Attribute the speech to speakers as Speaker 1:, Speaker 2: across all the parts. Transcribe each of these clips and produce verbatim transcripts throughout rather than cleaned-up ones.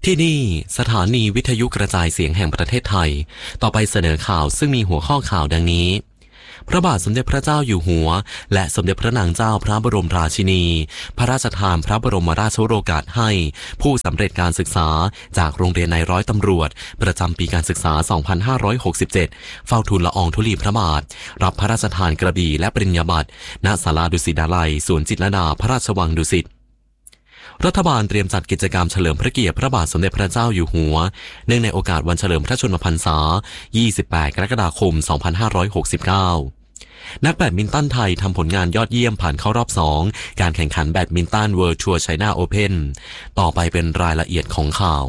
Speaker 1: ที่นี่สถานีวิทยุกระจายเสียงแห่งประเทศไทยต่อไปเสนอข่าวซึ่งมีหัวข้อข่าวดังนี้พระบาทสมเด็จพระเจ้าอยู่หัวและสมเด็จพระนางเจ้าพระบรมราชินีพระราชทานพระบรมราชโองการให้ผู้สำเร็จการศึกษาจากโรงเรียนนายร้อยตำรวจประจำปีการศึกษา สองพันห้าร้อยหกสิบเจ็ด เฝ้าทูลละอองธุลีพระบาทรับพระราชทานกระบี่และปริญญาบัตรณศาลาดุสิตดาลัยสวนจิตรลดาพระราชวังดุสิตรัฐบาลเตรียมจัดกิจกรรมเฉลิมพระเกียรติพระบาทสมเด็จพระเจ้าอยู่หัวเนื่องในโอกาสวันเฉลิมพระชนมพรรษา ยี่สิบแปด กรกฎาคม สองพันห้าร้อยหกสิบเก้า นักแบดมินตันไทยทำผลงานยอดเยี่ยมผ่านเข้ารอบสองการแข่งขันแบดมินตัน World Tour China Open ต่อไปเป็นรายละเอียดของข่าว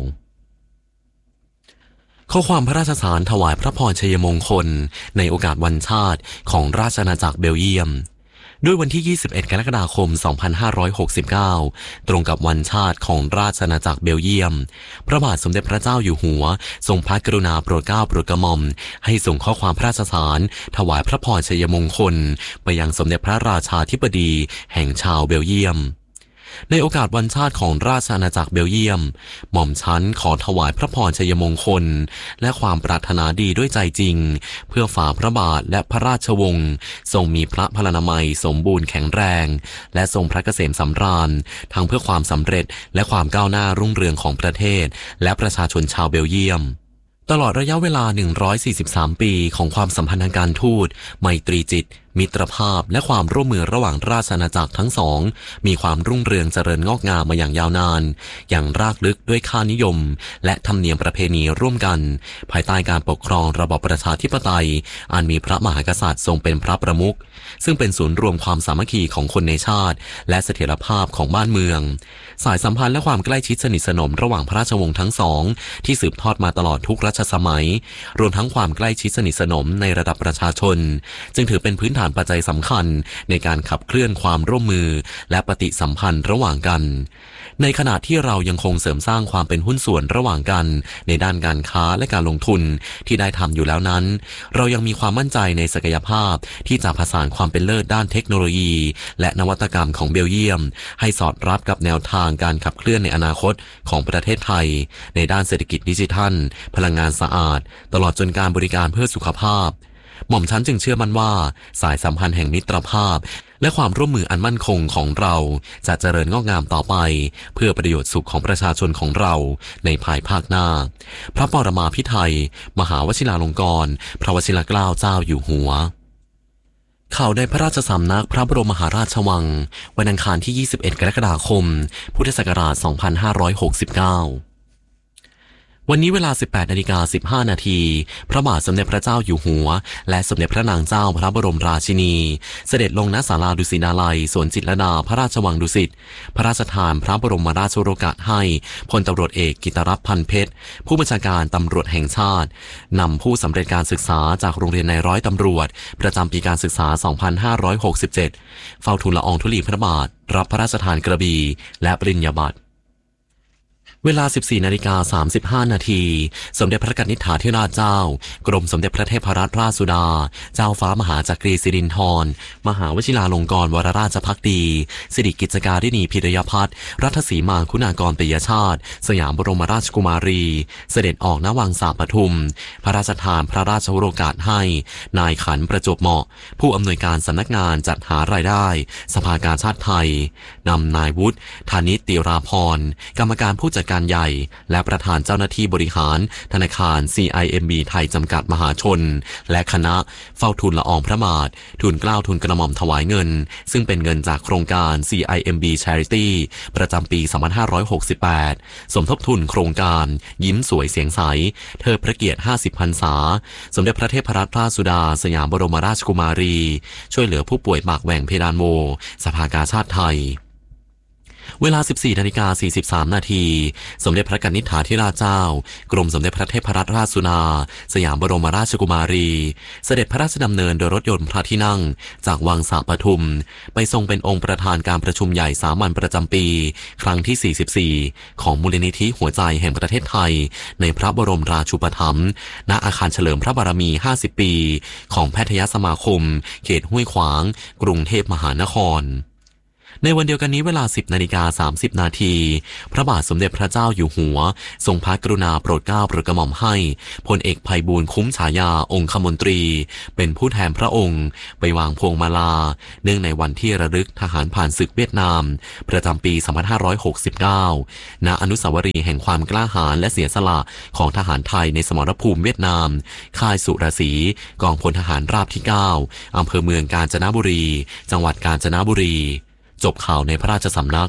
Speaker 1: ข้อความพระราชสารถวายพระพรชัยมงคลในโอกาสวันชาติของราชอาณาจักรเบลเยียมด้วยวันที่ ยี่สิบเอ็ด กรกฎาคม สองพันห้าร้อยหกสิบเก้า ตรงกับวันชาติของราชอาณาจักรเบลเยียมพระบาทสมเด็จพระเจ้าอยู่หัวทรงพระกรุณาโปรดเกล้าโปรดกระหม่อมให้ส่งข้อความพระราชสารถวายพระพรชัยมงคลไปยังสมเด็จพระราชาธิบดีแห่งชาวเบลเยียมในโอกาสวันชาติของราชอาณาจักรเบลเยียมหม่อมชั้นขอถวายพระพรชัยมงคลและความปรารถนาดีด้วยใจจริงเพื่อฝ่าพระบาทและพระราชวงศ์ทรงมีพระพลานามัยสมบูรณ์แข็งแรงและทรงพระเกษมสำราญทั้งเพื่อความสำเร็จและความก้าวหน้ารุ่งเรืองของประเทศและประชาชนชาวเบลเยียมตลอดระยะเวลาหนึ่งร้อยสี่สิบสามปีของความสัมพันธ์ทางการทูตไมตรีจิตมิตรภาพและความร่วมมือระหว่างราชอาณาจักรทั้งสองมีความรุ่งเรืองเจริญงอกงามมาอย่างยาวนานอย่างรากลึกด้วยค่านิยมและธรรมเนียมประเพณีร่วมกันภายใต้การปกครองระบอบประชาธิปไตยอันมีพระมหากษัตริย์ทรงเป็นพระประมุขซึ่งเป็นศูนย์รวมความสามัคคีของคนในชาติและเสถียรภาพของบ้านเมืองสายสัมพันธ์และความใกล้ชิดสนิทสนมระหว่างพระราชวงศ์ทั้งสองที่สืบทอดมาตลอดทุกรัชสมัยรวมทั้งความใกล้ชิดสนิทสนมในระดับประชาชนจึงถือเป็นพื้นฐานปัจจัยสำคัญในการขับเคลื่อนความร่วมมือและปฏิสัมพันธ์ระหว่างกันในขณะที่เรายังคงเสริมสร้างความเป็นหุ้นส่วนระหว่างกันในด้านการค้าและการลงทุนที่ได้ทำอยู่แล้วนั้นเรายังมีความมั่นใจในศักยภาพที่จะผสานความเป็นเลิศด้านเทคโนโลยีและนวัตกรรมของเบลเยียมให้สอดรับกับแนวทางการขับเคลื่อนในอนาคตของประเทศไทยในด้านเศรษฐกิจดิจิทัลพลังงานสะอาดตลอดจนการบริการเพื่อสุขภาพหม่อมฉันจึงเชื่อมั่นว่าสายสัมพันธ์แห่งมิตรภาพและความร่วมมืออันมั่นคงของเราจะเจริญงอกงามต่อไปเพื่อประโยชน์สุขของประชาชนของเราในภายภาคหน้าพระปรมาภิไธยมหาวชิราลงกรณ์พระวชิรเกล้าเจ้าอยู่หัวข่าวในพระราชสำนักพระบรมมหาราชวังวันอังคารที่ ยี่สิบเอ็ด กรกฎาคมพุทธศักราช สองพันห้าร้อยหกสิบเก้าวันนี้เวลา สิบแปดนาฬิกาสิบห้านาทีพระบาทสมเด็จพระเจ้าอยู่หัวและสมเด็จพระนางเจ้าพระบรมราชินีเสด็จลงณศาลาดุสิตดาลัยสวนจิตรลดาพระราชวังดุสิตพระราชทานพระบรมราชโองการให้พลตำรวจเอกกิตรัตน์พันเพชรผู้บัญชาการตำรวจแห่งชาตินำผู้สำเร็จการศึกษาจากโรงเรียนนายร้อยตำรวจประจำปีการศึกษา สองพันห้าร้อยหกสิบเจ็ด เฝ้าทูลละอองธุลีพระบาทรับพระราชทานกระบี่และปริญญาบัตรเวลา สิบสี่นาฬิกาสามสิบห้านาทีสมเด็จพระกนิษฐาธิราชเจ้ากรมสมเด็จพระเทพรัตนราชสุดาเจ้าฟ้ามหาจักรีสิรินธรมหาวชิราลงกรณ์วรราชภักดีสิริกิจการิณีพิรยพัฒน์รัตสีมาคุณากรปิยชาติสยามบรมราชกุมารีเสด็จออกณวังสาปทุมพระราชทานพระราชโองการให้นายขันประจวบเหมาะผู้อำนวยการสำนักงานจัดหารายได้สภากาชาดไทยนำนายวุฒิธานิตติราพรกรรมการผู้จัดการใหญ่และประธานเจ้าหน้าที่บริหารธนาคาร ซี ไอ เอ็ม บี ไทยจำกัดมหาชนและคณะเฝ้าทูลละอองพระบาททูลเกล้าทูลกระหม่อมถวายเงินซึ่งเป็นเงินจากโครงการ ซี ไอ เอ็ม บี Charity ประจำปี สองพันห้าร้อยหกสิบแปด สมทบทุนโครงการยิ้มสวยเสียงใสเทิดพระเกียรติห้าสิบพรรษาสมเด็จพระเทพรัตนราชสุดาสยามบรมราชกุมารีช่วยเหลือผู้ป่วยปากแหว่งเพดานโหวสภากาชาดไทยเวลา สิบสี่นาฬิกาสี่สิบสามนาทีสมเด็จพระกนิษฐาธิราชเจ้ากรมสมเด็จพระเทพรัตนราชสุดาสยามบรมราชกุมารีเสด็จพระราชดำเนินโดยรถยนต์พระที่นั่งจากวังสาปทุมไปทรงเป็นองค์ประธานการประชุมใหญ่สามัญประจำปีครั้งที่สี่สิบสี่ของมูลนิธิหัวใจแห่งประเทศไทยในพระบรมราชูปถัมภ์ณอาคารเฉลิมพระบารมีห้าสิบปีของแพทยสมาคมเขตห้วยขวางกรุงเทพมหานครในวันเดียวกันนี้เวลา สิบนาฬิกาสามสิบนาทีพระบาทสมเด็จพระเจ้าอยู่หัวทรงพระกรุณาโปรดเกล้าโปรดกระหม่อมให้พลเอกไพบูลย์คุ้มฉายาองคมนตรีเป็นผู้แทนพระองค์ไปวางพวงมาลาเนื่องในวันที่ระลึกทหารผ่านศึกเวียดนามประจำปี สองพันห้าร้อยหกสิบเก้า ณ อนุสาวรีย์แห่งความกล้าหาญและเสียสละของทหารไทยในสมรภูมิเวียดนามค่ายสุรศรีกองพลทหารราบที่ เก้า อำเภอเมืองกาญจนบุรีจังหวัดกาญจนบุรีจบข่าวในพระราชสำนัก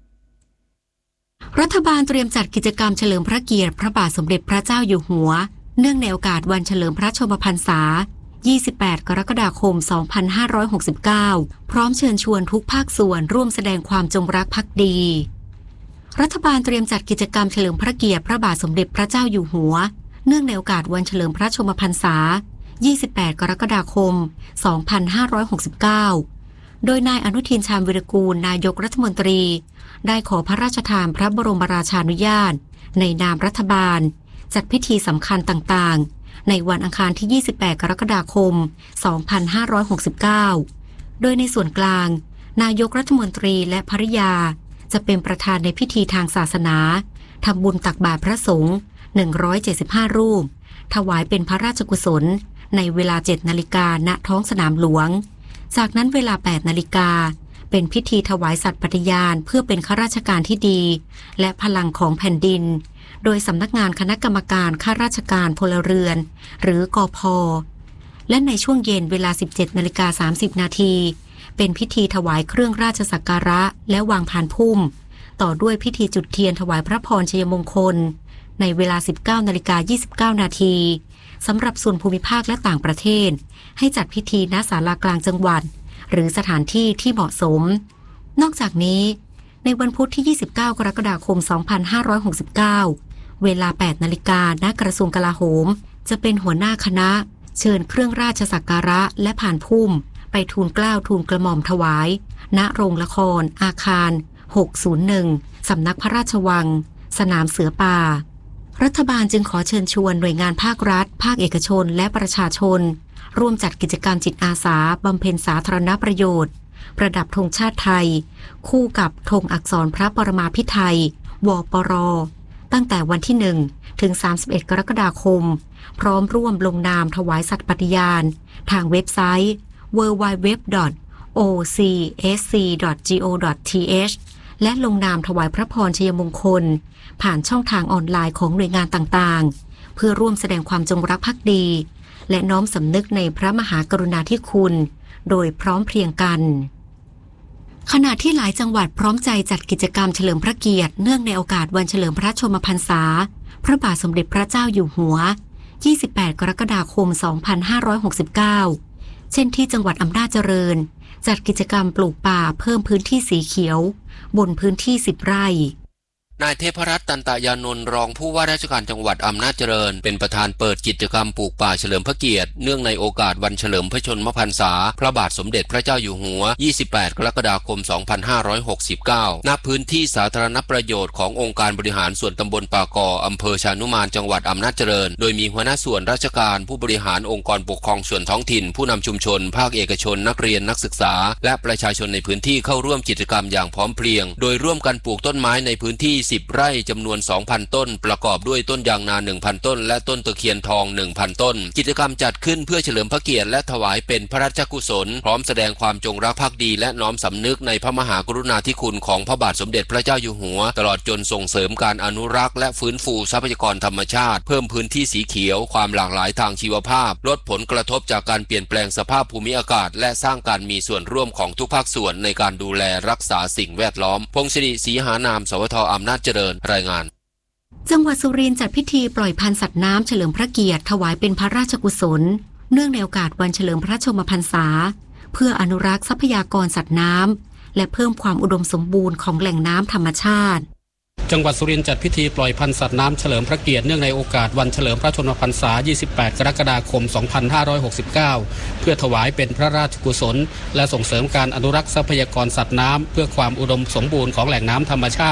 Speaker 2: รัฐบาลเตรียมจัดกิจกรรมเฉลิมพระเกียรติพระบาทสมเด็จพระเจ้าอยู่หัวเนื่องในโอกาสวันเฉลิมพระชนมพรรษายี่สิบแปดกรกฎาคมสองพันห้าร้อยหกสิบเก้าพร้อมเชิญชวนทุกภาคส่วนร่วมแสดงความจงรักภักดีรัฐบาลเตรียมจัดกิจกรรมเฉลิมพระเกียรติพระบาทสมเด็จพระเจ้าอยู่หัวเนื่องในโอกาสวันเฉลิมพระชนมพรรษายี่สิบแปดกรกฎาคมสองพันห้าร้อยหกสิบเก้าโดยนายอนุทินชาญวิรากูลนายกรัฐมนตรีได้ขอพระราชทานพระบรมราชานุญาตในนามรัฐบาลจัดพิธีสำคัญต่างๆในวันอังคารที่ยี่สิบแปดกรกฎาคมสองพันห้าร้อยหกสิบเก้าโดยในส่วนกลางนายกรัฐมนตรีและภริยาจะเป็นประธานในพิธีทางศาสนาทำบุญตักบาตรพระสงฆ์หนึ่งร้อยเจ็ดสิบห้ารูปถวายเป็นพระราชกุศลในเวลาเจ็ดนาฬิกาณท้องสนามหลวงจากนั้นเวลาแปดนาฬิกาเป็นพิธีถวายสัตย์ปฏิญาณเพื่อเป็นข้าราชการที่ดีและพลังของแผ่นดินโดยสำนักงานคณะกรรมการข้าราชการพลเรือนหรือกพ.และในช่วงเย็นเวลา สิบเจ็ดนาฬิกาสามสิบนาทีเป็นพิธีถวายเครื่องราชสักการะและวางพานพุ่มต่อด้วยพิธีจุดเทียนถวายพระพรชัยมงคลในเวลา สิบเก้านาฬิกายี่สิบเก้านาทีสำหรับส่วนภูมิภาคและต่างประเทศให้จัดพิธีณศาลากลางจังหวัดหรือสถานที่ที่เหมาะสมนอกจากนี้ในวันพุธที่ยี่สิบเก้ากรกฎาคมสองพันห้าร้อยหกสิบเก้าเวลาแปดนาฬิกาณกระทรวงกลาโหมจะเป็นหัวหน้าคณะเชิญเครื่องราชสักการะและผ่านพุ่มไปทูลเกล้าทูลกระหม่อมถวายณโรงละครอาคารหกศูนย์หนึ่งสำนักพระราชวังสนามเสือป่ารัฐบาลจึงขอเชิญชวนหน่วยงานภาครัฐภาคเอกชนและประชาชนร่วมจัดกิจกรรมจิตอาสาบำเพ็ญสาธารณประโยชน์ประดับธงชาติไทยคู่กับธงอักษรพระปรมาภิไธยวปร.ตั้งแต่วันที่หนึ่งถึงสามสิบเอ็ดกรกฎาคมพร้อมร่วมลงนามถวายสัตย์ปฏิญาณทางเว็บไซต์ ดับเบิลยู ดับเบิลยู ดับเบิลยู ดอท โอ ซี เอส ซี ดอท จี โอ ดอท ที เอช และลงนามถวายพระพรชัยมงคลผ่านช่องทางออนไลน์ของหน่วยงานต่างๆเพื่อร่วมแสดงความจงรักภักดีและน้อมสำนึกในพระมหากรุณาธิคุณโดยพร้อมเพรียงกันขณะที่หลายจังหวัดพร้อมใจจัดกิจกรรมเฉลิมพระเกียรติเนื่องในโอกาสวันเฉลิมพระชนมพรรษาพระบาทสมเด็จพระเจ้าอยู่หัวยี่สิบแปดกรกฎาคมสองพันห้าร้อยหกสิบเก้าเช่นที่จังหวัดอำนาจเจริญจัดกิจกรรมปลูกป่าเพิ่มพื้นที่สีเขียวบนพื้นที่สิบไร่
Speaker 3: นายเทพรัตน์ตันตยานนท์รองผู้ว่าราชการจังหวัดอำนาจเจริญเป็นประธานเปิดกิจกรรมปลูกป่าเฉลิมพระเกียรติเนื่องในโอกาสวันเฉลิมพระชนมพรรษาพระบาทสมเด็จพระเจ้าอยู่หัวยี่สิบแปดกรกฎาคมสองพันห้าร้อยหกสิบเก้าณพื้นที่สาธารณประโยชน์ขององค์การบริหารส่วนตำบลป่ากออำเภอชานุมานจังหวัดอำนาจเจริญโดยมีหัวหน้าส่วนราชการผู้บริหารองค์กรปกครองส่วนท้องถิ่นผู้นำชุมชนภาคเอกชนนักเรียนนักศึกษาและประชาชนในพื้นที่เข้าร่วมกิจกรรมอย่างพร้อมเพรียงโดยร่วมกันปลูกต้นไม้ในพื้นที่สิบไร่จำนวน สองพัน ต้นประกอบด้วยต้นยางนา หนึ่งพัน ต้นและต้นตะเคียนทอง หนึ่งพัน ต้นกิจกรรมจัดขึ้นเพื่อเฉลิมพระเกียรติและถวายเป็นพระราชกุศลพร้อมแสดงความจงรักภักดีและน้อมสำนึกในพระมหากรุณาธิคุณของพระบาทสมเด็จพระเจ้าอยู่หัวตลอดจนส่งเสริมการอนุรักษ์และฟื้นฟูทรัพยากรธรรมชาติเพิ่มพื้นที่สีเขียวความหลากหลายทางชีวภาพลดผลกระทบจากการเปลี่ยนแปลงสภาพภูมิอากาศและสร้างการมีส่วนร่วมของทุกภาคส่วนในการดูแลรักษาสิ่งแวดล้อมพงศิริศรีหานามสวทอำนาจเจริญรายงาน
Speaker 2: จังหวัดสุรินทร์จัดพิธีปล่อยพันธุ์สัตว์น้ำเฉลิมพระเกียรติถวายเป็นพระราชกุศลเนื่องในโอกาสวันเฉลิมพระชนมพรรษาเพื่ออนุรักษ์ทรัพยากรสัตว์น้ำและเพิ่มความอุดมสมบูรณ์ของแหล่งน้ำธรรมชาติ
Speaker 4: จังหวัดสุรินทร์จัดพิธีปล่อยพันธุ์สัตว์น้ำเฉลิมพระเกียรติเนื่องในโอกาสวันเฉลิมพระชนมพรรษายี่สิบแปดกรกฎาคมสองพันห้าร้อยหกสิบเก้าเพื่อถวายเป็นพระราชกุศลและส่งเสริมการอนุรักษ์ทรัพยากรสัตว์น้ำเพื่อความอุดมสมบูรณ์ของแหล่งน้ำธรรมชาติ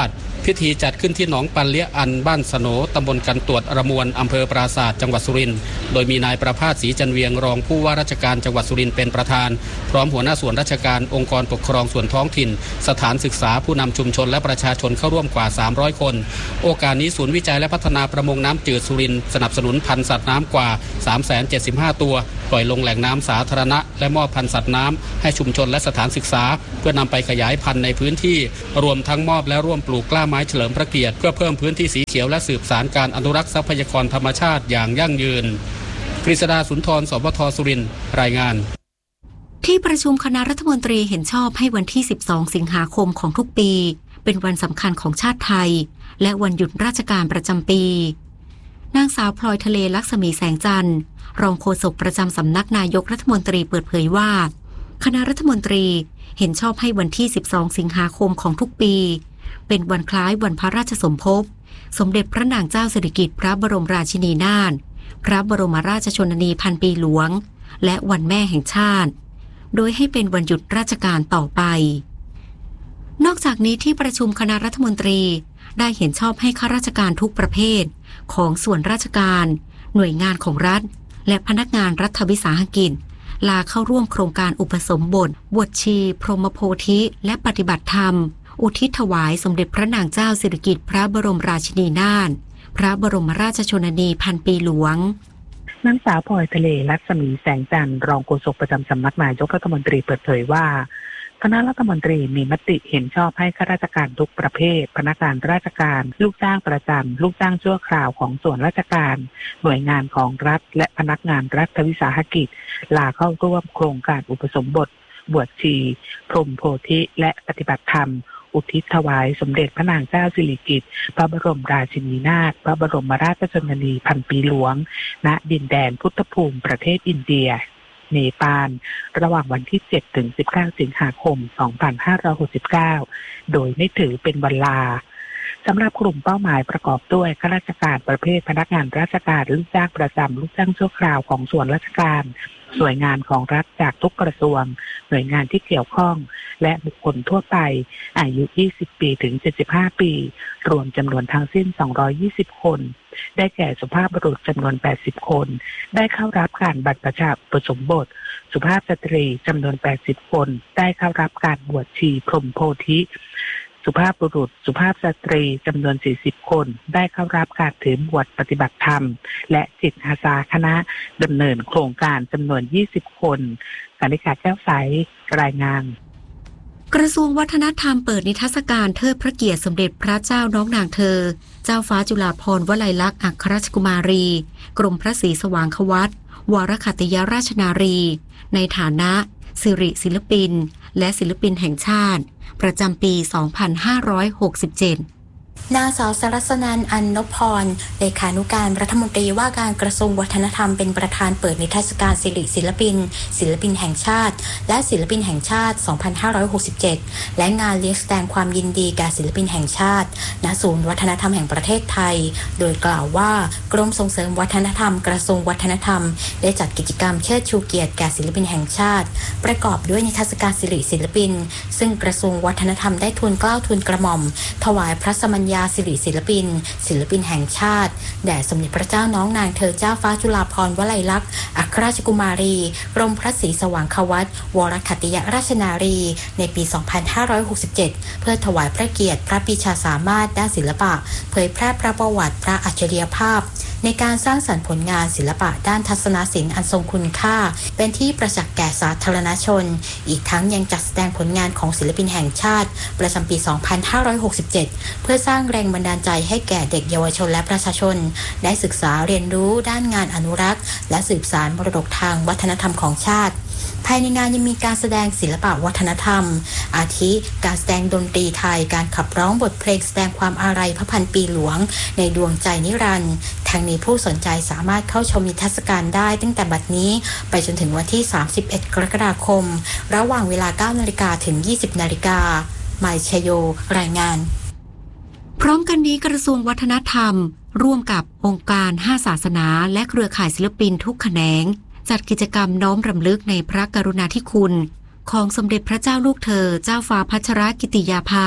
Speaker 4: พิธีจัดขึ้นที่หนองปันเลี้ยอันบ้านสโหนตำบลกันตรวจระมวลอำเภอปราสาทจังหวัดสุรินทร์โดยมีนายประภาสศรีจันเวียงรองผู้ว่าราชการจังหวัดสุรินทร์เป็นประธานพร้อมหัวหน้าส่วนราชการองค์กรปกครองส่วนท้องถิ่นสถานศึกษาผู้นำชุมชนและประชาชนเข้าร่วมกว่าสามร้อยคนโอกาสนี้ศูนย์วิจัยและพัฒนาประมงน้ำจืดสุรินทร์สนับสนุนพันธุ์สัตว์น้ำกว่า สามแสนเจ็ดสิบห้า ตัวปล่อยลงแหล่งน้ำสาธารณะและมอบพันธุ์สัตว์น้ำให้ชุมชนและสถานศึกษาเพื่อนำไปขยายพันธุ์ในพื้นที่รวมทั้งมอบและร่วมปลูกกล้าไม้เฉลิมพระเกียรติเพื่อเพิ่มพื้นที่สีเขียวและสืบสานการอนุรักษ์ทรัพยากรธรรมชาติอย่างยั่งยืนกฤษดาสุนทร สวท สุรินทร์รายงาน
Speaker 2: ที่ประชุมคณะรัฐมนตรีเห็นชอบให้วันที่สิบสองสิงหาคมของทุกปีเป็นวันสำคัญของชาติไทยและวันหยุดราชการประจำปีนางสาวพลอยทะเลลักษมีแสงจันทร์รองโฆษกประจำสำนักนายกรัฐมนตรีเปิดเผยว่าคณะรัฐมนตรีเห็นชอบให้วันที่สิบสองสิงหาคมของทุกปีเป็นวันคล้ายวันพระราชสมภพสมเด็จพระนางเจ้าสิริกิติ์พระบรมราชินีนาถพระบรมราชชนนีพันปีหลวงและวันแม่แห่งชาติโดยให้เป็นวันหยุดราชการต่อไปนอกจากนี้ที่ประชุมคณะรัฐมนตรีได้เห็นชอบให้ข้าราชการทุกประเภทของส่วนราชการหน่วยงานของรัฐและพนักงานรัฐวิสาหกิจลาเข้าร่วมโครงการอุปสมบทบวชชีพรหมโพธิและปฏิบัติธรรมอุทิศถวายสมเด็จพระนางเจ้าสิริกิติ์พระบรมราชินีนาถพระบรมราชชนนีพันปีหลวง
Speaker 5: นางสาวพลอยทะเลลักษมีแสงจันทร์รองโฆษกประจำสำนักนายกรัฐมนตรีเปิดเผยว่าคณะรัฐมนตรีมีมติเห็นชอบให้ข้าราชการทุกประเภทพนักงานราชการลูกจ้างประจำลูกจ้างชั่วคราวของส่วนราชการหน่วยงานของรัฐและพนักงานรัฐวิสาหกิจลาเข้าร่วมโครงการอุปสมบทบวชชีพรหมโพธิและปฏิบัติธรรมอุทิศถวายสมเด็จพระนางเจ้าสิริกิติ์พระบรมราชินีนาถพระบรมราชชนนีพันปีหลวงณดินแดนพุทธภูมิประเทศอินเดียเนปาลระหว่างวันที่เจ็ดถึงสิบเก้าสิงหาคมสองพันห้าร้อยหกสิบเก้าโดยไม่ถือเป็นวันลาสำหรับกลุ่มเป้าหมายประกอบด้วยข้าราชการประเภทพนักงานราชการลูกจ้างประจำลูกจ้างชั่วคราวของส่วนราชการหน่วยงานของรัฐจากทุกกระทรวงหน่วยงานที่เกี่ยวข้องและบุคคลทั่วไปอายุยี่สิบปีถึงเจ็ดสิบห้าปีรวมจำนวนทั้งสิ้นสองร้อยยี่สิบคนได้แก่สุภาพบุรุษจำนวนแปดสิบคนได้เข้ารับการบรรพชาอุปสมบทสุภาพสตรีจำนวนแปดสิบคนได้เข้ารับการบวชชีพรหมโพธิสุภาพบุรุษสุภาพสตรีจำนวนสี่สิบคนได้เข้ารับการถือบวชปฏิบัติธรรมและจิตอาสาคณะดำเนินโครงการจำนวนยี่สิบคนกนิกาแก้วใสรายงาน
Speaker 2: กระทรวงวัฒนธรรมเปิดนิทรรศการเทิดพระเกียรติสมเด็จพระเจ้าน้องนางเธอเจ้าฟ้าจุฬาภรณ์วลัยลักษณ์อัครราชกุมารีกรมพระศรีสว่างควัตรวรขัตติยราชนารีในฐานะสิริศิลปินและศิลปินแห่งชาติประจำปี สองพันห้าร้อยหกสิบเจ็ด
Speaker 6: นางสาวสรัสนันท์ อันนพพรเลขานุการรัฐมนตรีว่าการกระทรวงวัฒนธรรมเป็นประธานเปิดนิทรรศการสิริศิลปินศิลปินแห่งชาติและศิลปินแห่งชาติ สองพันห้าร้อยหกสิบเจ็ด และงานเลี้ยงแสดงความยินดีแก่ศิลปินแห่งชาติณศูนย์วัฒนธรรมแห่งประเทศไทยโดยกล่าวว่ากรมส่งเสริมวัฒนธรรมกระทรวงวัฒนธรรมได้จัดกิจกรรมเชิดชูเกียรติแก่ศิลปินแห่งชาติประกอบด้วยนิทรรศการสิริศิลปินซึ่งกระทรวงวัฒนธรรมได้ทูลเกล้าทูลกระหม่อมถวายพระสมัญญาสิริศิลปินศิลปินแห่งชาติแด่สมเด็จพระเจ้าน้องนางเธอเจ้าฟ้าจุฬาภรณ์วลัยลักษณ์อัครราชกุมารีกรมพระศรีสว่างควัตรวรขัตติยราชนารีในปี สองพันห้าร้อยหกสิบเจ็ด เพื่อถวายพระเกียรติพระปรีชาสามารถด้านศิลปะเผยแพร่พระประวัติพระอัจฉริยภาพในการสร้างสรรค์ผลงานศิลปะด้านทัศนศิลป์อันทรงคุณค่าเป็นที่ประจักษ์แก่สาธารณชนอีกทั้งยังจัดแสดงผลงานของศิลปินแห่งชาติประจำปี สองพันห้าร้อยหกสิบเจ็ด เพื่อสร้างแรงบันดาลใจให้แก่เด็กเยาวชนและประชาชนได้ศึกษาเรียนรู้ด้านงานอนุรักษ์และสืบสานมรดกทางวัฒนธรรมของชาติภายในงานยังมีการแสดงศิลปะวัฒนธรรมอาทิการแสดงดนตรีไทยการขับร้องบทเพลงแสดงความอาลัยพระพันปีหลวงในดวงใจนิรันดร์ทางนี้ผู้สนใจสามารถเข้าชมนิทรรศการได้ตั้งแต่บัดนี้ไปจนถึงวันที่สามสิบเอ็ดกรกฎาคมระหว่างเวลา เก้านาฬิกา ถึง ยี่สิบนาฬิกาหมายชโยรายงาน
Speaker 2: พร้อมกันนี้กระทรวงวัฒนธรรมร่วมกับองค์การห้าศาสนาและเครือข่ายศิลปินทุกแขนงจัดกิจกรรมน้อมรำลึกในพระกรุณาธิคุณของสมเด็จพระเจ้าลูกเธอเจ้าฟ้าพัชรกิติยาภา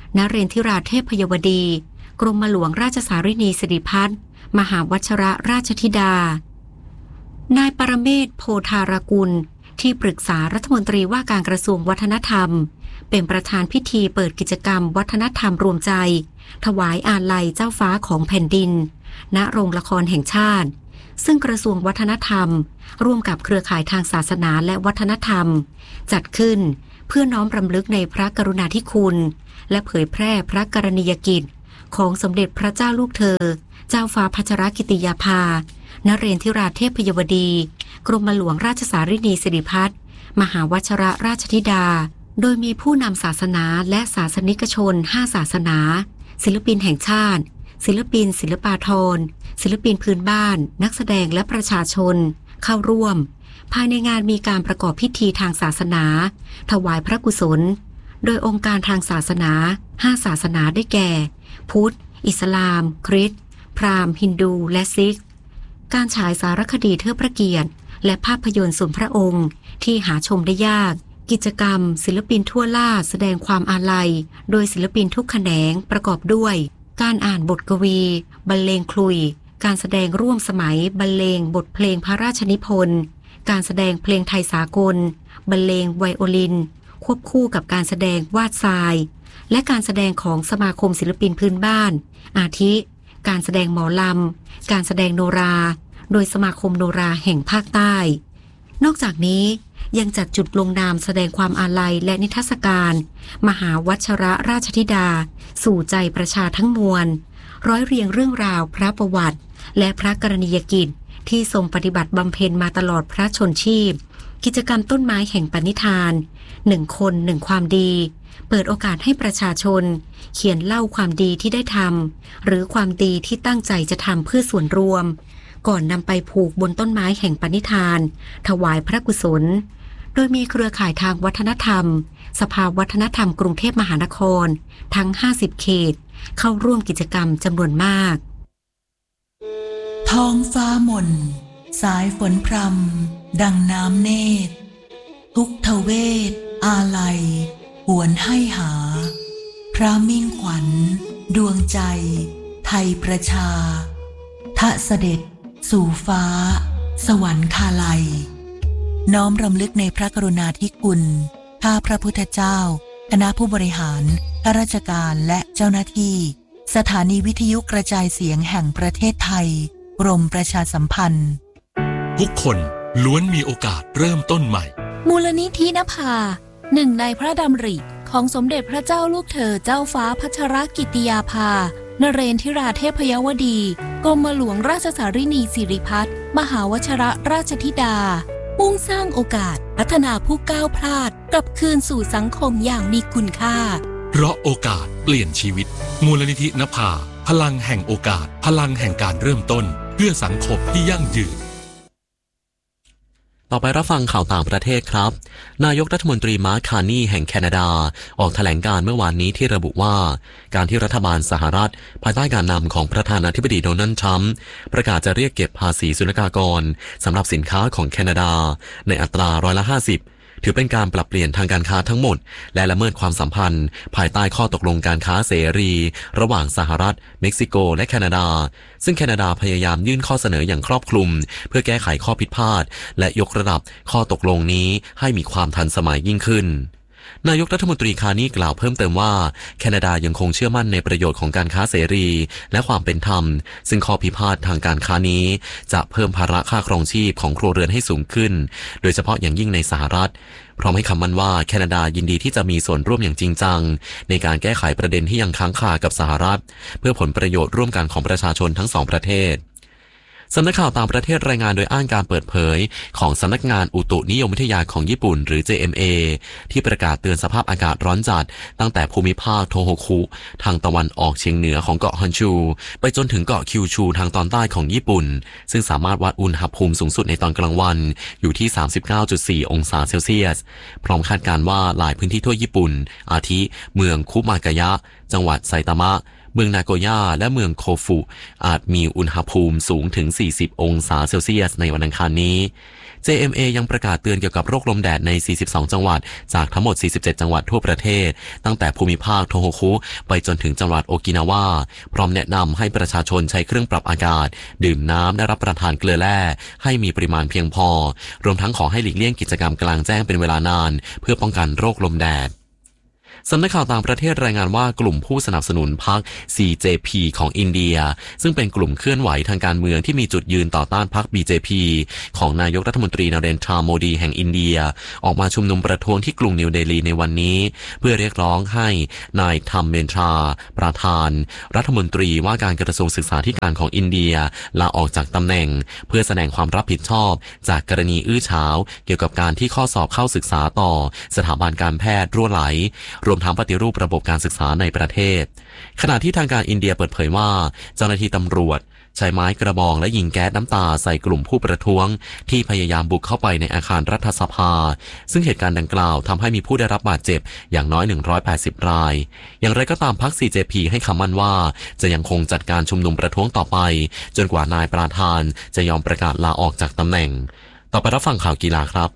Speaker 2: นเรนทิราเทพยวดีกรมหลวงราชสารินีสิริพัฒน์มหาวัชรราชธิดานายปรเมศโพธารกุลที่ปรึกษารัฐมนตรีว่าการกระทรวงวัฒนธรรมเป็นประธานพิธีเปิดกิจกรรมวัฒนธรรมรวมใจถวายอาลัยเจ้าฟ้าของแผ่นดินณโรงละครแห่งชาติซึ่งกระทรวงวัฒนธรรมร่วมกับเครือข่ายทางศาสนาและวัฒนธรรมจัดขึ้นเพื่อน้อมรำลึกในพระกรุณาธิคุณและเผยแพร่พระกรณียกิจของสมเด็จพระเจ้าลูกเธอเจ้าฟ้าพัชรกิติยาภานเรนทิราเทพยวดีกรมหลวงราชสารินีสิริพัฒน์มหาวชรราชธิดาโดยมีผู้นำศาสนาและศาสนิกชนห้าศาสนาศิลปินแห่งชาติศิลปินศิลปาภรณ์ศิลปินพื้นบ้านนักแสดงและประชาชนเข้าร่วมภายในงานมีการประกอบพิธีทางศาสนาถวายพระกุศลโดยองค์การทางศาสนาห้าศาสนาได้แก่พุทธอิสลามคริสต์พราหมณ์ฮินดูและซิกการฉายสารคดีเทิดพระเกียรติและภาพยนตร์ส่วนพระองค์ที่หาชมได้ยากกิจกรรมศิลปินทั่วล่าแสดงความอาลัยโดยศิลปินทุกแขนงประกอบด้วยการอ่านบทกวีบรรเลงคลุยการแสดงร่วมสมัยบรรเลงบทเพลงพระราชนิพนธ์การแสดงเพลงไทยสากลบรรเลงไวโอลินควบคู่กับการแสดงวาดทรายและการแสดงของสมาคมศิลปินพื้นบ้านอาทิการแสดงหมอลำการแสดงโนราโดยสมาคมโนราแห่งภาคใต้นอกจากนี้ยังจัดจุดลงนามแสดงความอาลัยและนิทรรศการมหาวัชรราชธิดาสู่ใจประชาทั้งมวลร้อยเรียงเรื่องราวพระประวัติและพระกรณียกิจที่ทรงปฏิบัติบำเพ็ญมาตลอดพระชนชีพกิจกรรมต้นไม้แห่งปณิธานหนึ่งคนหนึ่งความดีเปิดโอกาสให้ประชาชนเขียนเล่าความดีที่ได้ทำหรือความดีที่ตั้งใจจะทำเพื่อส่วนรวมก่อนนำไปผูกบนต้นไม้แห่งปณิธานถวายพระกุศลโดยมีเครือข่ายทางวัฒนธรรมสภาวัฒนธรรมกรุงเทพมหานครทั้งห้าสิบเขตเข้าร่วมกิจกรรมจำนวนมาก
Speaker 7: ท้องฟ้ามนสายฝนพรำดังน้ำเนตรทุกทเวทอาลัยหวนให้หาพระมิ่งขวัญดวงใจไทยประชาทะเสด็จสู่ฟ้าสวรรคาลัยน้อมรำลึกในพระกรุณาธิคุณข้าพระพุทธเจ้าคณะผู้บริหารข้าราชการและเจ้าหน้าที่สถานีวิทยุกระจายเสียงแห่งประเทศไทยกรมประชาสัมพันธ์
Speaker 8: ทุกคนล้วนมีโอกาสเริ่มต้นใหม่
Speaker 9: มูลนิธินภาหนึ่งในพระดำริของสมเด็จพระเจ้าลูกเธอเจ้าฟ้าพัชรกิติยาภานเรนทิราเทพยวดีกรมหลวงราชสารินีสิริพัฒน์มหาวชรราชธิดามุ่งสร้างโอกาสพัฒนาผู้ก้าวพลาดกลับคืนสู่สังคมอย่างมีคุณค่า
Speaker 8: เพราะโอกาสเปลี่ยนชีวิตมูลนิธินภาพลังแห่งโอกาสพลังแห่งการเริ่มต้นเพื่อสังคมที่ยั่งยืน
Speaker 1: ต่อไปรับฟังข่าวต่างประเทศครับนายกรัฐมนตรีมาร์ค คาร์นีแห่งแคนาดาออกแถลงการเมื่อวานนี้ที่ระบุว่าการที่รัฐบาลสหรัฐภายใต้การนำของประธานาธิบดีโดนัลด์ทรัมป์ประกาศจะเรียกเก็บภาษีศุลกากรสำหรับสินค้าของแคนาดาในอัตราร้อยละห้าสิบถือเป็นการปรับเปลี่ยนทางการค้าทั้งหมดและละเมิดความสัมพันธ์ภายใต้ข้อตกลงการค้าเสรีระหว่างสหรัฐเม็กซิโกและแคนาดาซึ่งแคนาดาพยายามยื่นข้อเสนออย่างครอบคลุมเพื่อแก้ไขข้อผิดพลาดและยกระดับข้อตกลงนี้ให้มีความทันสมัยยิ่งขึ้นนายกรัฐมนตรีคาร์นีกล่าวเพิ่มเติมว่าแคนาดายังคงเชื่อมั่นในประโยชน์ของการค้าเสรีและความเป็นธรรมซึ่งข้อพิพาททางการค้านี้จะเพิ่มภาระค่าครองชีพของครัวเรือนให้สูงขึ้นโดยเฉพาะอย่างยิ่งในสหรัฐพร้อมให้คำมั่นว่าแคนาดายินดีที่จะมีส่วนร่วมอย่างจริงจังในการแก้ไขประเด็นที่ยังค้างคากับสหรัฐเพื่อผลประโยชน์ร่วมกันของประชาชนทั้งสองประเทศสำนักข่าวต่างประเทศรายงานโดยอ้างการเปิดเผยของสำนักงานอุตุนิยมวิทยาของญี่ปุ่นหรือ เจ เอ็ม เอ ที่ประกาศเตือนสภาพอากาศร้อนจัดตั้งแต่ภูมิภาคโทโฮคุทางตะวันออกเฉียงเหนือของเกาะฮอนชูไปจนถึงเกาะคิวชูทางตอนใต้ของญี่ปุ่นซึ่งสามารถวัดอุณหภูมิสูงสุดในตอนกลางวันอยู่ที่ สามสิบเก้าจุดสี่ องศาเซลเซียสพร้อมคาดการณ์ว่าหลายพื้นที่ทั่วญี่ปุ่นอาทิเมืองคุมากายะจังหวัดไซตามะเมืองนาโกย่าและเมืองโคฟุอาจมีอุณหภูมิสูงถึงสี่สิบองศาเซลเซียสในวันอังคารนี้ เจ เอ็ม เอ ยังประกาศเตือนเกี่ยวกับโรคลมแดดในสี่สิบสองจังหวัดจากทั้งหมดสี่สิบเจ็ดจังหวัดทั่วประเทศตั้งแต่ภูมิภาคโทโฮคุไปจนถึงจังหวัดโอกินาวาพร้อมแนะนำให้ประชาชนใช้เครื่องปรับอากาศดื่มน้ำและรับประทานเกลือแร่ให้มีปริมาณเพียงพอรวมทั้งขอให้หลีกเลี่ยงกิจกรรมกลางแจ้งเป็นเวลานานเพื่อป้องกันโรคลมแดดสำนักข่าวต่างประเทศรายงานว่ากลุ่มผู้สนับสนุนพรรค ซี เจ พี ของอินเดียซึ่งเป็นกลุ่มเคลื่อนไหวทางการเมืองที่มีจุดยืนต่อต้านพรรค บี เจ พี ของนายกรัฐมนตรีนเรนทราโมดีแห่งอินเดียออกมาชุมนุมประท้วงที่กรุงนิวเดลีในวันนี้เพื่อเรียกร้องให้นายธัมเมนทราประธานรัฐมนตรีว่าการกระทรวงศึกษาธิการของอินเดียลาออกจากตำแหน่งเพื่อแสดงความรับผิดชอบจากกรณีอื้อฉาวเกี่ยวกับการที่ข้อสอบเข้าศึกษาต่อสถาบันการแพทย์รั่วไหลรวมทั้งปฏิรูประบบการศึกษาในประเทศขณะที่ทางการอินเดียเปิดเผยว่าเจ้าหน้าที่ตำรวจใช้ไม้กระบองและยิงแก๊สน้ำตาใส่กลุ่มผู้ประท้วงที่พยายามบุกเข้าไปในอาคารรัฐสภาซึ่งเหตุการณ์ดังกล่าวทำให้มีผู้ได้รับบาดเจ็บอย่างน้อยหนึ่งร้อยแปดสิบรายอย่างไรก็ตามพรรค ซี เจ พี ให้คำมั่นว่าจะยังคงจัดการชุมนุมประท้วงต่อไปจนกว่านายประธานจะยอมประกาศลาออกจากตำแหน่งต่อไปรับฟังข่าวกีฬาครับ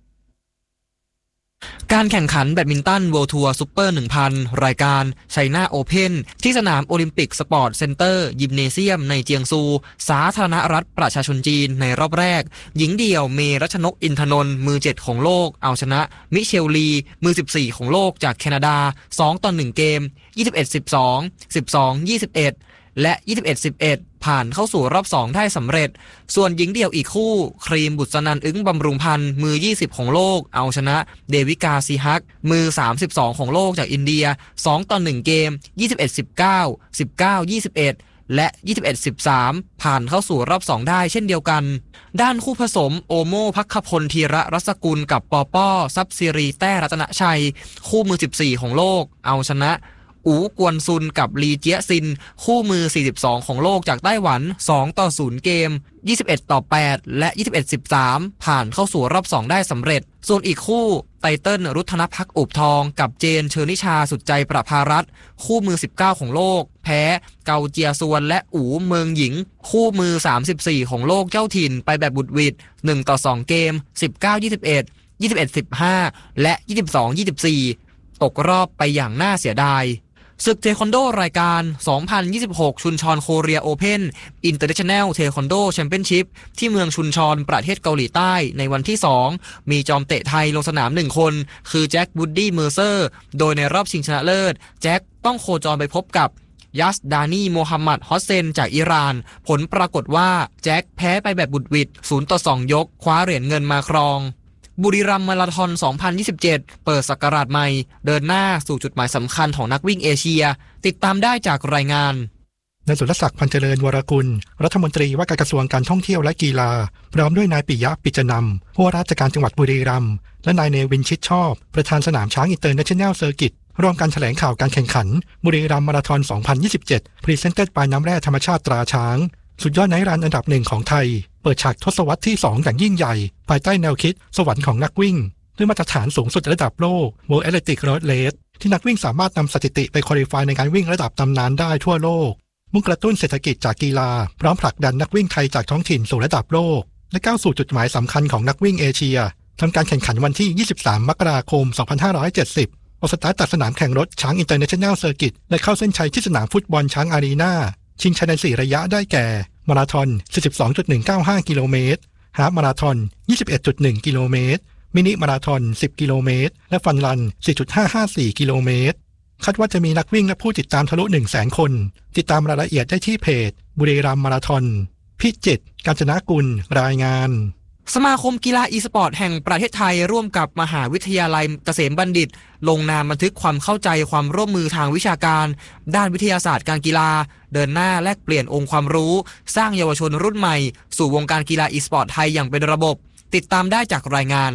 Speaker 10: การแข่งขันแบดมินตัน World Tour Super หนึ่งพัน รายการ China Open ที่สนามโอลิมปิกสปอร์ตเซ็นเตอร์ยิมเนเซียมในเจียงซูสาธารณรัฐประชาชนจีนในรอบแรกหญิงเดี่ยวเมรัชนกอินทนนท์มือเจ็ดของโลกเอาชนะมิเชลลีมือสิบสี่ของโลกจากแคนาดาสองต่อหนึ่งเกม ยี่สิบเอ็ด สิบสอง สิบสอง ยี่สิบเอ็ดและ ยี่สิบเอ็ด สิบเอ็ด ผ่านเข้าสู่รอบสองได้สำเร็จส่วนหญิงเดี่ยวอีกคู่ครีมบุษนันท์อึ้งบำรุงพันธ์มือยี่สิบของโลกเอาชนะเดวิกาซีฮักมือสามสิบสองของโลกจากอินเดียสองต่อหนึ่งเกม ยี่สิบเอ็ด สิบเก้า สิบเก้า ยี่สิบเอ็ดและ ยี่สิบเอ็ด สิบสาม ผ่านเข้าสู่รอบสองได้เช่นเดียวกันด้านคู่ผสมโอโมภัคพลธีระรัศกุลกับปอป้อซับซิรีแต้รัตนชัยคู่มือสิบสี่ของโลกเอาชนะอูกวนซุนกับลีเจียซินคู่มือสี่สิบสองของโลกจากไต้หวันสองต่อศูนย์เกมยี่สิบเอ็ดต่อแปดและยี่สิบเอ็ด สิบสามผ่านเข้าสู่รอบสองได้สำเร็จส่วนอีกคู่ไตเติ้ลรุธนภักอุบทองกับเจนเชอร์นิชาสุดใจประภารัตน์คู่มือสิบเก้าของโลกแพ้เกาเจียซวนและอูเมืองหญิงคู่มือสามสิบสี่ของโลกเจ้าถิ่นไปแบบบุดหวิดหนึ่งต่อสองเกมสิบเก้า ยี่สิบเอ็ด ยี่สิบเอ็ด สิบห้าและยี่สิบสอง ยี่สิบสี่ตกรอบไปอย่างน่าเสียดายศึกเทควันโดรายการ สองพันยี่สิบหก ชุนชอนโคเรียโอเพ่นอินเตอร์เนชั่นแนลเทควันโดแชมเปี้ยนชิพที่เมืองชุนชอนประเทศเกาหลีใต้ในวันที่สองมีจอมเตะไทยลงสนามหนึ่งคนคือแจ็ควูดดี้เมอร์เซอร์โดยในรอบชิงชนะเลิศแจ็คต้องโคจรไปพบกับยัสดานีโมฮัมหมัดฮอสเซนจากอิหร่านผลปรากฏว่าแจ็คแพ้ไปแบบบุดหวิดศูนย์ต่อสองยกคว้าเหรียญเงินมาครองบุรีรัมย์มาราธอน สองพันยี่สิบเจ็ด เปิดศักราชใหม่เดินหน้าสู่จุดหมายสำคัญของนักวิ่งเอเชียติดตามได้จากรายงาน
Speaker 11: นายสุรศักดิ์พันเจริญวรกุลรัฐมนตรีว่าการกระทรวงการท่องเที่ยวและกีฬาพร้อมด้วยนายปิยะปิจนำผู้ว่าราชการจังหวัดบุรีรัมย์และนายเนวินชิดชอบประธานสนามช้างอินเตอร์เนชั่นแนลเซอร์กิตร่วมกันแถลงข่าวการแข่งขันบุรีรัมย์มาราธอน สองพันยี่สิบเจ็ด พรีเซนเต็ดบายน้ำแร่ธรรมชาติตราช้างสุดยอดไนท์รันอันดับหนึ่งของไทยเปิดฉากทศวรรษที่สองอย่างยิ่งใหญ่ภายใต้แนวคิดสวรรค์ของนักวิ่งด้วยมาตรฐานสูงสุดระดับโลก World Athletic Road Race ที่นักวิ่งสามารถนำสถิติไปควอลิฟายในการวิ่งระดับตำนานได้ทั่วโลกมุ่งกระตุ้นเศรษฐกิจจากกีฬาพร้อมผลักดันนักวิ่งไทยจากท้องถิ่นสู่ระดับโลกและก้าวสู่จุดหมายสำคัญของนักวิ่งเอเชียทำการแข่งขันวันที่ยี่สิบสามมกราคมสองพันห้าร้อยเจ็ดสิบออกสตาร์ทจากสนามแข่งรถช้างอินเตอร์เนชั่นแนลเซอร์กิตและเข้าเส้นชัยที่สนามฟุตบอลช้างอารีนาชิงชัยในสี่ระยะได้แก่มาราธอน สี่สิบสองจุดหนึ่งเก้าห้า กิโลเมตรฮาล์ฟมาราธอน ยี่สิบเอ็ดจุดหนึ่ง กิโลเมตรมินิมาราธอน สิบ กิโลเมตรและฟันรัน สี่จุดห้าห้าสี่ กิโลเมตรคาดว่าจะมีนักวิ่งและผู้ติดตามทะลุ หนึ่งแสน คนติดตามรายละเอียดได้ที่เพจบุรีรัมย์มาราธอนพิจิตรกาญจนกุลรายงาน
Speaker 10: สมาคมกีฬาอีสปอร์ตแห่งประเทศไทยร่วมกับมหาวิทยาลัยเกษมบัณฑิตลงนามบันทึกความเข้าใจความร่วมมือทางวิชาการด้านวิทยาศาสตร์การกีฬาเดินหน้าแลกเปลี่ยนองค์ความรู้สร้างเยาวชนรุ่นใหม่สู่วงการกีฬาอีสปอร์ตไทยอย่างเป็นระบบติดตามได้จากรายงาน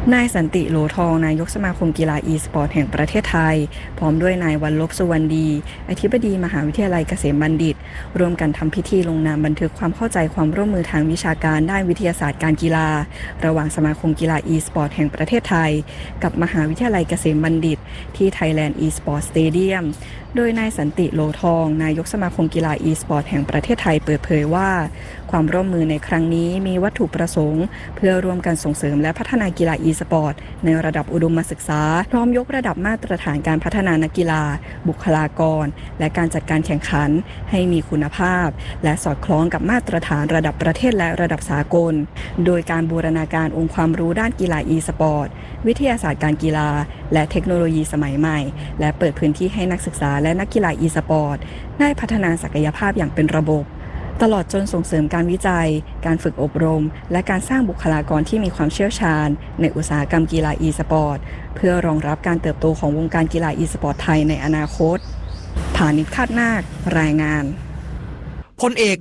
Speaker 12: นายสันติโหลทองนายกสมาคมกีฬาอีสปอร์ตแห่งประเทศไทยพร้อมด้วยนายวันลบสุวรรณดีอธิบดีมหาวิทยาลัยเกษมบัณฑิตร่วมกันทำพิธีลงนามบันทึกความเข้าใจความร่วมมือทางวิชาการด้านวิทยาศาสตร์การกีฬาระหว่างสมาคมกีฬาอีสปอร์ตแห่งประเทศไทยกับมหาวิทยาลัยเกษมบัณฑิตที่ Thailand eSports Stadium โดยนายสันติโหลทองนายกสมาคมกีฬาอีสปอร์ตแห่งประเทศไทยเปิดเผยว่าความร่วมมือในครั้งนี้มีวัตถุประสงค์เพื่อร่วมกันส่งเสริมและพัฒนากีฬาอีสปอร์ตในระดับอุดมศึกษาพร้อมยกระดับมาตรฐานการพัฒนานักกีฬาบุคลากรและการจัดการแข่งขันให้มีคุณภาพและสอดคล้องกับมาตรฐานระดับประเทศและระดับสากลโดยการบูรณาการองค์ความรู้ด้านกีฬาอีสปอร์ตวิทยาศาสตร์การกีฬาและเทคโนโลยีสมัยใหม่และเปิดพื้นที่ให้นักศึกษาและนักกีฬาอีสปอร์ตได้พัฒนาศักยภาพอย่างเป็นระบบตลอดจนส่งเสริมการวิจัยการฝึกอบรมและการสร้างบุคลากรที่มีความเชี่ยวชาญในอุตสาหกรรมกีฬาอีสปอร์ตเพื่อรองรับการเติบโตของวงการกีฬาอีสปอร์ตไทยในอนาคตผานิช คาดนาครายงาน
Speaker 10: พลเอก